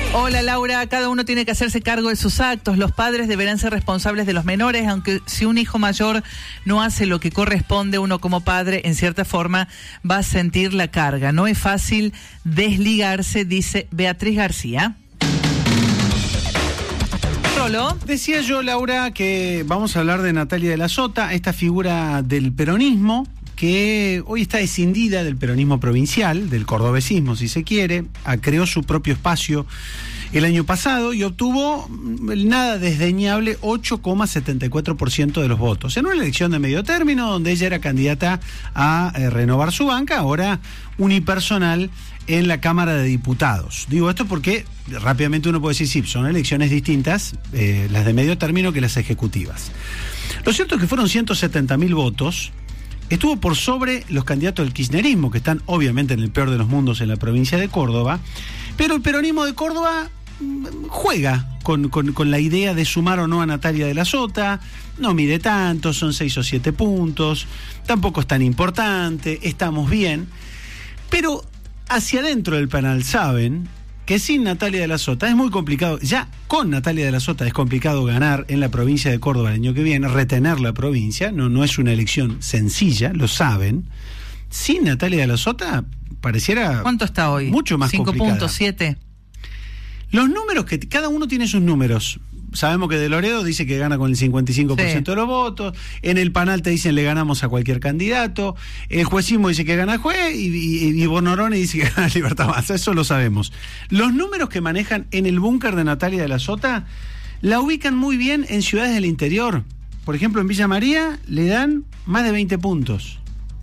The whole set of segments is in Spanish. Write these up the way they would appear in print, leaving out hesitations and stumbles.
Hola Laura, cada uno tiene que hacerse cargo de sus actos. Los padres deberán ser responsables de los menores, aunque si un hijo mayor no hace lo que corresponde, uno como padre en cierta forma va a sentir la carga. No es fácil desligarse, dice Beatriz García. Rolo. Decía yo, Laura, que vamos a hablar de Natalia de la Sota, esta figura del peronismo que hoy está escindida del peronismo provincial, del cordobesismo si se quiere, creó su propio espacio el año pasado y obtuvo el nada desdeñable 8,74% de los votos. En una elección de medio término donde ella era candidata a renovar su banca, ahora unipersonal en la Cámara de Diputados. Digo esto porque rápidamente uno puede decir, sí, son elecciones distintas, las de medio término que las ejecutivas. Lo cierto es que fueron 170.000 votos. Estuvo por sobre los candidatos del kirchnerismo, que están obviamente en el peor de los mundos en la provincia de Córdoba, pero el peronismo de Córdoba juega con la idea de sumar o no a Natalia de la Sota, no mide tanto, son 6 o 7 puntos, tampoco es tan importante, estamos bien, pero hacia adentro del panel saben que sin Natalia de la Sota es muy complicado, ya con Natalia de la Sota es complicado ganar en la provincia de Córdoba el año que viene, retener la provincia, no es una elección sencilla, lo saben. Sin Natalia de la Sota pareciera... ¿Cuánto está hoy? Mucho más complicada. 5.7. Los números que cada uno tiene sus números. Sabemos que De Loredo dice que gana con el 55% de los votos. En el panel te dicen le ganamos a cualquier candidato. El juecismo dice que gana el juez y Bonorone dice que gana Libertad Avanza. Eso lo sabemos. Los números que manejan en el búnker de Natalia de la Sota la ubican muy bien en ciudades del interior. Por ejemplo, en Villa María le dan más de 20 puntos.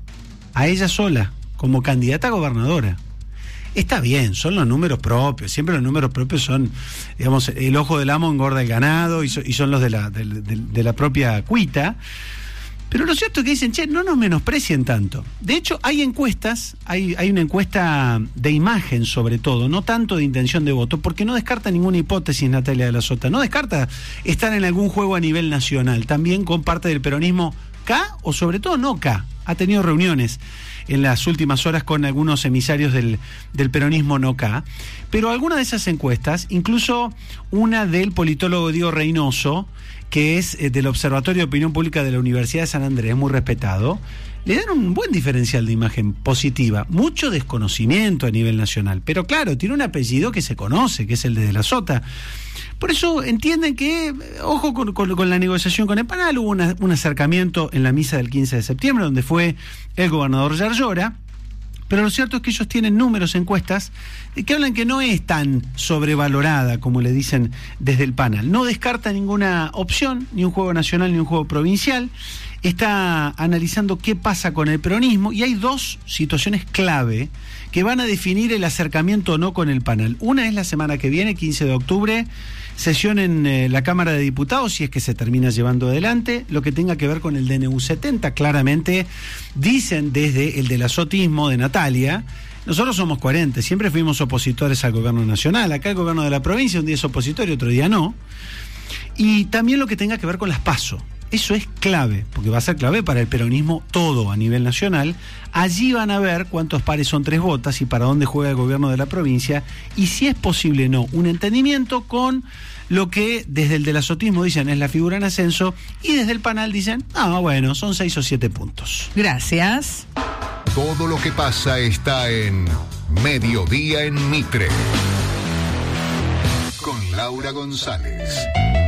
A ella sola, como candidata a gobernadora. Está bien, son los números propios, siempre los números propios son, digamos, el ojo del amo engorda el ganado y son los de la propia cuita, pero lo cierto es que dicen, che, no nos menosprecien tanto. De hecho, hay encuestas, hay una encuesta de imagen sobre todo, no tanto de intención de voto, porque no descarta ninguna hipótesis Natalia de la Sota, no descarta estar en algún juego a nivel nacional, también con parte del peronismo K o sobre todo no K, ha tenido reuniones en las últimas horas con algunos emisarios del peronismo no K, pero algunas de esas encuestas, incluso una del politólogo Diego Reynoso, que es del Observatorio de Opinión Pública de la Universidad de San Andrés, muy respetado, le dan un buen diferencial de imagen positiva, mucho desconocimiento a nivel nacional, pero claro, tiene un apellido que se conoce, que es el de la Sota. Por eso entienden que, ojo con la negociación con el panel, hubo un acercamiento en la misa del 15 de septiembre, donde fue el gobernador Yarlora, pero lo cierto es que ellos tienen números, encuestas, que hablan que no es tan sobrevalorada como le dicen desde el panel. No descarta ninguna opción, ni un juego nacional ni un juego provincial. Está analizando qué pasa con el peronismo y hay dos situaciones clave que van a definir el acercamiento o no con el panel. Una es la semana que viene, 15 de octubre, sesión en la Cámara de Diputados, si es que se termina llevando adelante, lo que tenga que ver con el DNU 70. Claramente dicen desde el delasotismo de Natalia, nosotros somos coherentes, siempre fuimos opositores al gobierno nacional, acá el gobierno de la provincia un día es opositor y otro día no, y también lo que tenga que ver con las PASO. Eso es clave, porque va a ser clave para el peronismo todo a nivel nacional. Allí van a ver cuántos pares son 3 botas y para dónde juega el gobierno de la provincia y si es posible o no un entendimiento con lo que desde el delasotismo dicen es la figura en ascenso y desde el panel dicen, bueno, son 6 o 7 puntos. Gracias. Todo lo que pasa está en Mediodía en Mitre con Laura González.